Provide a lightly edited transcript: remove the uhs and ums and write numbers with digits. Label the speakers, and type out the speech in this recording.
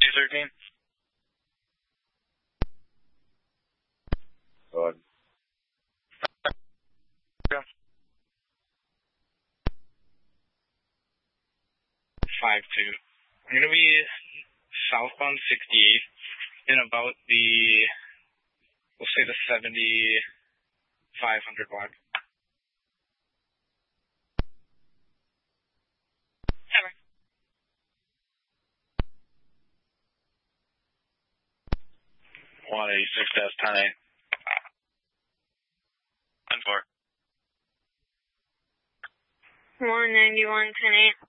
Speaker 1: 213.
Speaker 2: Go ahead.
Speaker 1: Yeah.
Speaker 3: 52. I'm going to be southbound 68 in about we'll say the 7500 block.
Speaker 4: Over.
Speaker 2: 186-10-8.
Speaker 1: 10-4.
Speaker 4: 191, 10-8.